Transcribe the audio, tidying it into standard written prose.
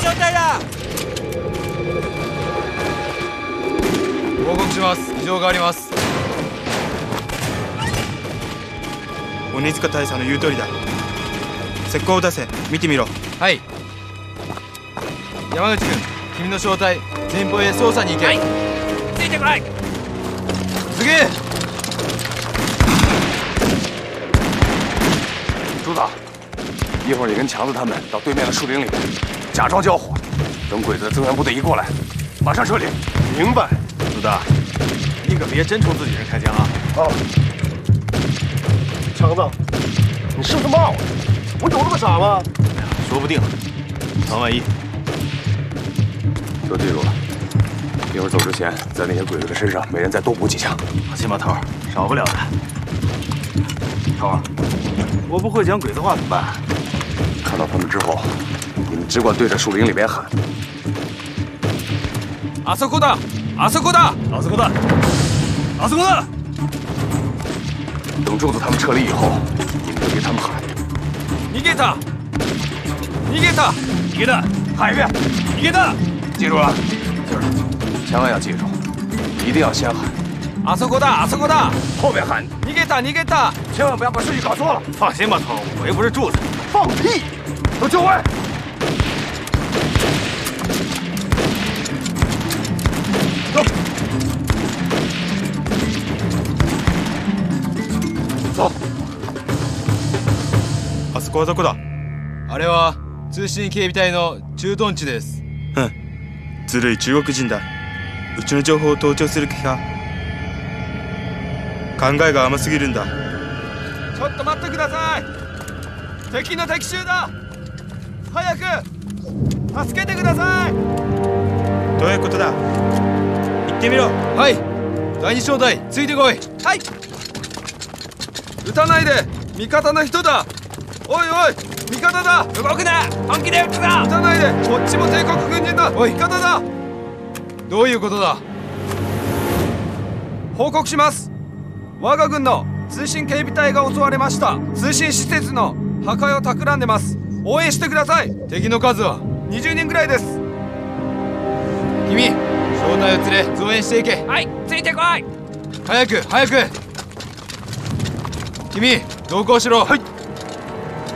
状態だ。 報告します。異常があります。 鬼塚大佐の言う通りだ。石膏を出せ。見てみろ。 はい。山口君、君の正体前方へ捜査に行け。 はい、ついてこい。 すげえ。 朱子，一会儿你跟强子他们到对面的树林里面，假装交火，等鬼子的增援部队一过来，马上撤离。明白。 朱大，你可别真冲自己人开枪啊！ 啊，强子，你是不是骂我？我有那么傻吗？ 说不定，防万一。 都记住了，一会儿走之前，在那些鬼子的身上每人再多补几枪。 放心吧，头儿，少不了的。头儿，我不会讲鬼子话怎么办？ 看到他们之后，你们只管对着树林里面喊：“ あそこだ！あそこだ！ あそこだ！あそこだ！” 等柱子他们撤离以后，你们就对他们喊：“ 逃げた！逃げた！ 逃げた！ 喊一遍， 逃げた！” 记住了，记住了，千万要记住，一定要先喊， あそこだ！あそこだ！ 后面喊， 逃げた！逃げた！ 千万不要把顺序搞错了。 放心吧，头儿，我又不是柱子。 放屁！都就位！走！走！ あそこはどこだ？ あれは通信警備隊の駐屯地です。 うん。ずるい中国人だ。うちの情報を盗聴する気か？考えが甘すぎるんだ。 ちょっと待ってください。敵の敵襲だ。早く助けてください。 どういうことだ？言ってみろ。 はい。第二小隊ついてこい。はい。撃たないで。味方の人だ。おいおい、味方だ。 動くな、本気で撃つぞ。 撃たないで。こっちも帝国軍人だ。おい、味方だ。どういうことだ？報告します。我が軍の通信警備隊が襲われました。通信施設の破壊を企んでます。応援してください。敵の数は20人ぐらいです。君、正体を連れ増援していけ。 はい、ついてこい。 早く早く。君、同行しろ。はい。